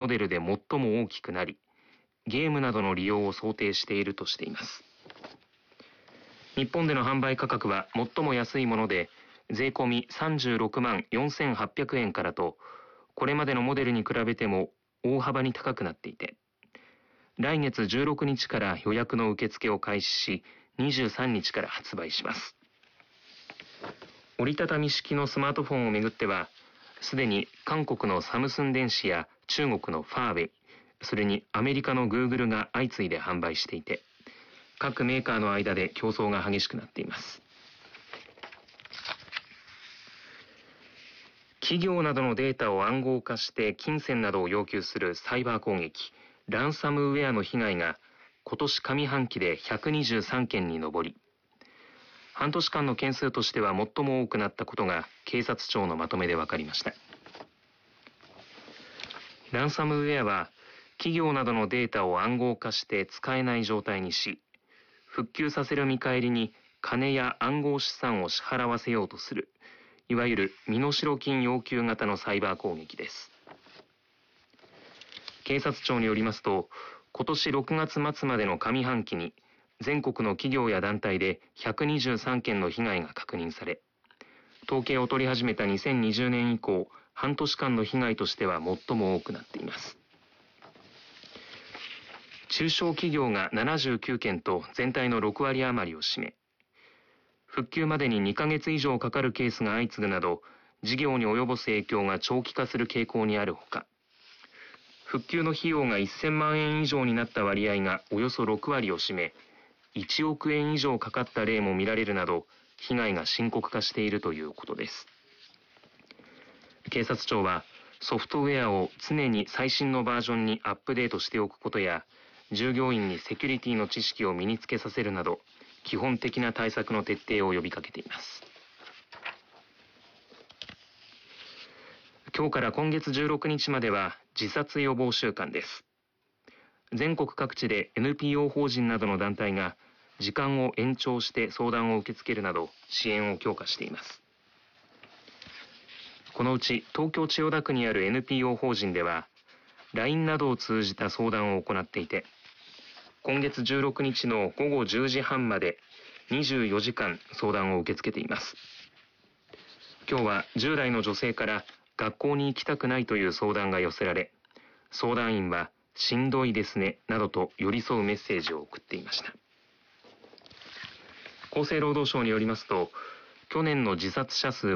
デルで最も大きくなり、ゲームなどの利用を想定しているとしています。日本での販売価格は最も安いもので税込み36万4800円からと、これまでのモデルに比べても大幅に高くなっていて、来月16日から予約の受付を開始し、23日から発売します。折りたたみ式のスマートフォンをめぐっては、すでに韓国のサムスン電子や中国のファーウェイ、それにアメリカのグーグルが相次いで販売していて、各メーカーの間で競争が激しくなっています。企業などのデータを暗号化して金銭などを要求するサイバー攻撃、ランサムウェアの被害が今年上半期で123件に上り、半年間の件数としては最も多くなったことが警察庁のまとめで分かりました。ランサムウェアは企業などのデータを暗号化して使えない状態にし、復旧させる見返りに金や暗号資産を支払わせようとする、いわゆる身代金要求型のサイバー攻撃です。警察庁によりますと、今年6月末までの上半期に全国の企業や団体で123件の被害が確認され、統計を取り始めた2020年以降、半年間の被害としては最も多くなっています。中小企業が79件と全体の6割余りを占め、復旧までに2ヶ月以上かかるケースが相次ぐなど、事業に及ぼす影響が長期化する傾向にあるほか、復旧の費用が1000万円以上になった割合がおよそ6割を占め、1億円以上かかった例も見られるなど、被害が深刻化しているということです。警察庁は、ソフトウェアを常に最新のバージョンにアップデートしておくことや、従業員にセキュリティの知識を身につけさせるなど、基本的な対策の徹底を呼びかけています。今日から今月16日までは自殺予防週間です。全国各地で NPO 法人などの団体が時間を延長して相談を受け付けるなど支援を強化しています。このうち東京千代田区にある NPO 法人では LINE などを通じた相談を行っていて、今月16日の午後10時半まで24時間相談を受け付けています。今日は10代の女性から学校に行きたくないという相談が寄せられ、相談員はしんどいですねなどと寄り添うメッセージを送っていました。厚生労働省によりますと、去年の自殺者数